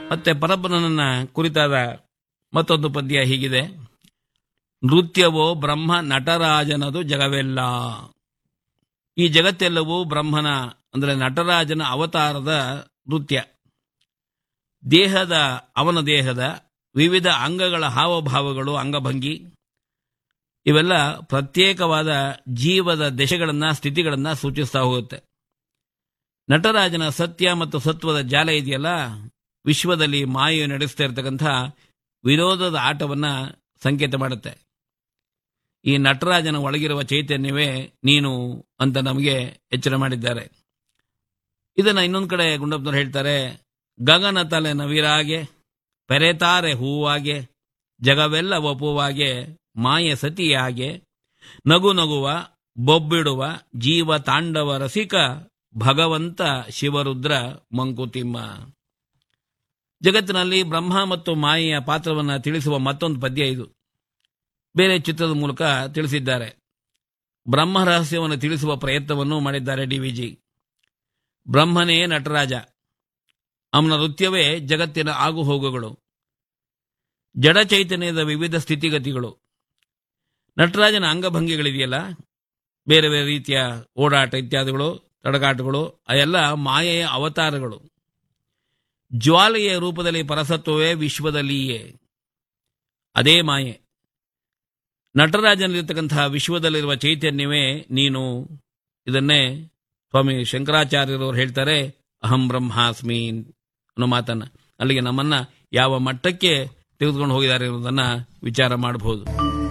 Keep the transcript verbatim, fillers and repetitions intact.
ಮತ್ತೆ ಪರಬ್ರಹ್ಮನನ್ನ ಕುರಿತಾದ ಮತ್ತೊಂದು ಪದ್ಯ ಹೀಗಿದೆ: ನೃತ್ಯವೋ ಬ್ರಹ್ಮ ನಟರಾಜನದು ಜಗವೆಲ್ಲ. ಈ ಜಗತ್ತೆಲ್ಲವೂ ಬ್ರಹ್ಮನ ಅಂದರೆ ನಟರಾಜನ ಅವತಾರದ ನೃತ್ಯ. ದೇಹದ ಅವನ ದೇಹದ ವಿವಿಧ ಅಂಗಗಳ ಹಾವಭಾವಗಳು, ಅಂಗಭಂಗಿ ಇವೆಲ್ಲ ಪ್ರತ್ಯೇಕವಾದ ಜೀವದ ದಶೆಗಳನ್ನು, ಸ್ಥಿತಿಗಳನ್ನು ಸೂಚಿಸ್ತಾ ಹೋಗುತ್ತೆ. ನಟರಾಜನ ಸತ್ಯ ಮತ್ತು ಸತ್ವದ ಜಾಲ ಇದೆಯಲ್ಲ, ವಿಶ್ವದಲ್ಲಿ ಮಾಯೆ ನಡೆಸ್ತಾ ಇರತಕ್ಕಂಥ ವಿರೋಧದ ಆಟವನ್ನು ಸಂಕೇತ ಮಾಡುತ್ತೆ. ಈ ನಟರಾಜನ ಒಳಗಿರುವ ಚೈತನ್ಯವೇ ನೀನು ಅಂತ ನಮಗೆ ಎಚ್ಚರ ಮಾಡಿದ್ದಾರೆ. ಇದನ್ನು ಇನ್ನೊಂದು ಕಡೆ ಗುಂಡಪ್ಪನವರು ಹೇಳ್ತಾರೆ: ಗಗನ ತಲೆ ನವಿರಾಗೆ, ಪೆರೆತಾರೆ ಹೂವಾಗೆ, ಜಗವೆಲ್ಲ ಒಪ್ಪುವಾಗೆ, ಮಾಯೆ ಸತಿಯಾಗೆ, ನಗು ನಗುವ ಬೊಬ್ಬಿಡುವ ಜೀವ ತಾಂಡವ ರಸಿಕ, ಭಗವಂತ ಶಿವರುದ್ರ ಮಂಕುತಿಮ್ಮ. ಜಗತ್ತಿನಲ್ಲಿ ಬ್ರಹ್ಮ ಮತ್ತು ಮಾಯೆಯ ಪಾತ್ರವನ್ನು ತಿಳಿಸುವ ಮತ್ತೊಂದು ಪದ್ಯ ಇದು. ಬೇರೆ ಚಿತ್ರದ ಮೂಲಕ ತಿಳಿಸಿದ್ದಾರೆ. ಬ್ರಹ್ಮ ರಹಸ್ಯವನ್ನು ತಿಳಿಸುವ ಪ್ರಯತ್ನವನ್ನು ಮಾಡಿದ್ದಾರೆ ಡಿ ವಿ ಜಿ. ಬ್ರಹ್ಮನೇ ನಟರಾಜ, ಅವನ ನೃತ್ಯವೇ ಜಗತ್ತಿನ ಆಗುಹೋಗುಗಳು, ಜಡ ಚೈತನ್ಯದ ವಿವಿಧ ಸ್ಥಿತಿಗತಿಗಳು. ನಟರಾಜನ ಅಂಗಭಂಗಿಗಳಿದೆಯಲ್ಲ, ಬೇರೆ ಬೇರೆ ರೀತಿಯ ಓಡಾಟ ಇತ್ಯಾದಿಗಳು, ತಡಗಾಟಗಳು, ಅವೆಲ್ಲ ಮಾಯೆಯ ಅವತಾರಗಳು. ಜ್ವಾಲೆಯ ರೂಪದಲ್ಲಿ ಪರಸತ್ವವೇ ವಿಶ್ವದಲ್ಲಿಯೇ, ಅದೇ ಮಾಯೆ. ನಟರಾಜನಲ್ಲಿರ್ತಕ್ಕಂತಹ ವಿಶ್ವದಲ್ಲಿರುವ ಚೈತನ್ಯವೇ ನೀನು. ಇದನ್ನೇ ಸ್ವಾಮಿ ಶಂಕರಾಚಾರ್ಯರವರು ಹೇಳ್ತಾರೆ, ಅಹಂ ಬ್ರಹ್ಮಾಸ್ಮಿ ಅನ್ನೋ ಮಾತನ್ನ. ಅಲ್ಲಿಗೆ ನಮ್ಮನ್ನ ಯಾವ ಮಟ್ಟಕ್ಕೆ ತೆಗೆದುಕೊಂಡು ಹೋಗಿದ್ದಾರೆ ಅನ್ನೋದನ್ನ ವಿಚಾರ ಮಾಡಬಹುದು.